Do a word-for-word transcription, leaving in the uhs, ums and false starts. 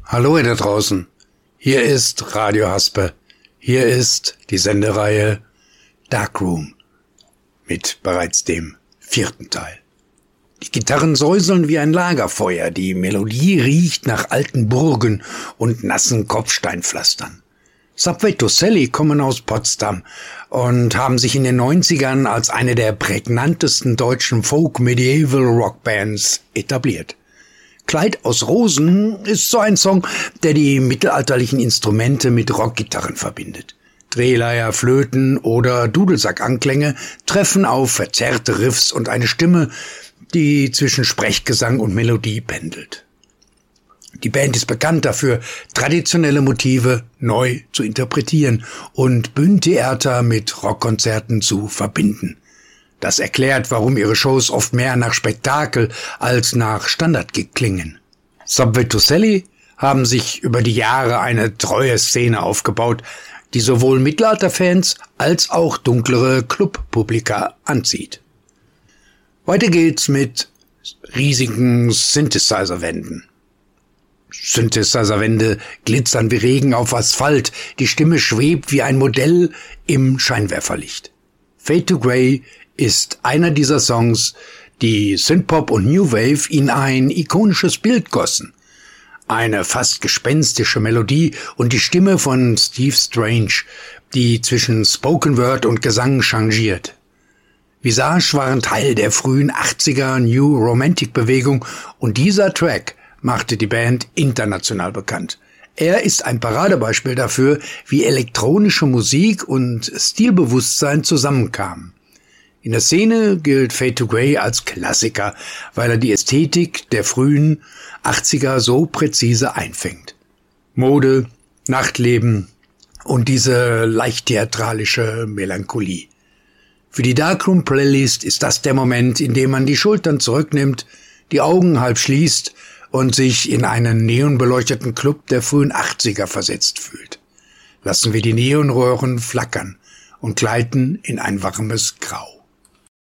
Hallo ihr da draußen, hier ist Radio Haspe, hier ist die Sendereihe Darkroom mit bereits dem vierten Teil. Die Gitarren säuseln wie ein Lagerfeuer, die Melodie riecht nach alten Burgen und nassen Kopfsteinpflastern. Subway to Sally kommen aus Potsdam und haben sich in den neunzigern als eine der prägnantesten deutschen Folk-Medieval-Rock-Bands etabliert. Kleid aus Rosen ist so ein Song, der die mittelalterlichen Instrumente mit Rockgitarren verbindet. Drehleier, Flöten oder Dudelsackanklänge treffen auf verzerrte Riffs und eine Stimme, die zwischen Sprechgesang und Melodie pendelt. Die Band ist bekannt dafür, traditionelle Motive neu zu interpretieren und Bühnentheater mit Rockkonzerten zu verbinden. Das erklärt, warum ihre Shows oft mehr nach Spektakel als nach Standardgig klingen. Subway to Sally haben sich über die Jahre eine treue Szene aufgebaut, die sowohl Mittelalterfans als auch dunklere Clubpublika anzieht. Weiter geht's mit riesigen Synthesizer-Wänden. Synthesizer-Wände glitzern wie Regen auf Asphalt, die Stimme schwebt wie ein Modell im Scheinwerferlicht. Fade to Grey ist einer dieser Songs, die Synthpop und New Wave in ein ikonisches Bild gossen. Eine fast gespenstische Melodie und die Stimme von Steve Strange, die zwischen Spoken Word und Gesang changiert. Visage waren Teil der frühen achtziger New Romantic Bewegung und dieser Track machte die Band international bekannt. Er ist ein Paradebeispiel dafür, wie elektronische Musik und Stilbewusstsein zusammenkamen. In der Szene gilt Fade to Grey als Klassiker, weil er die Ästhetik der frühen achtziger so präzise einfängt. Mode, Nachtleben und diese leicht theatralische Melancholie. Für die Darkroom Playlist ist das der Moment, in dem man die Schultern zurücknimmt, die Augen halb schließt und sich in einen neonbeleuchteten Club der frühen achtziger versetzt fühlt. Lassen wir die Neonröhren flackern und gleiten in ein warmes Grau.